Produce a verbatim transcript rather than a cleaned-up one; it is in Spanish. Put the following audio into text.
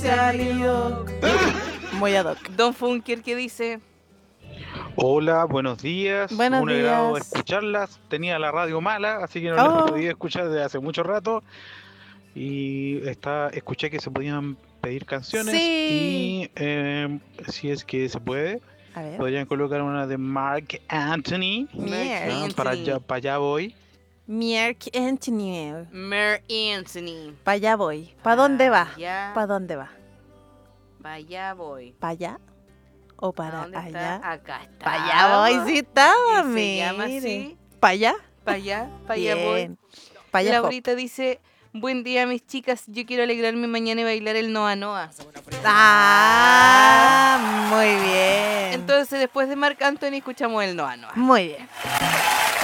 se alió. Muy ad hoc. Don Funker, ¿qué dice? Hola, buenos días. Buenos Un agrado días. escucharlas. Tenía la radio mala, así que no Oh. las podía escuchar desde hace mucho rato. Y está, escuché que se podían pedir canciones. Sí. Y eh, si es que se puede, A ver. podrían colocar una de Mark Anthony. Mierda. ¿no? Anthony. Para allá, para allá voy. Mark Anthony. Mer Anthony. Para allá voy. ¿Para dónde va? Allá, ¿Para dónde va? allá voy. ¿Para allá? ¿O ¿A para dónde allá? está? Acá está. Para allá voy, sí estaba, Y se llama mire. así. ¿Para allá? Para allá, para allá voy. Bien. Para allá, Hop. Laurita dice, buen día mis chicas, yo quiero alegrarme mañana y bailar el Noa Noa. Ah, muy bien. Entonces después de Marc Anthony escuchamos el Noa Noa. Muy bien.